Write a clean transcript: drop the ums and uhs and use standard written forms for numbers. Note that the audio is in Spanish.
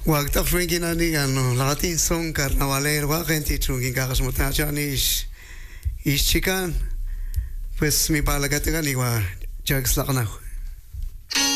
Wagta Frankie nani ano latin son carnavalero gente chungin kakas mutachan is chican pues mi palagatigan iwa jugs lakanaw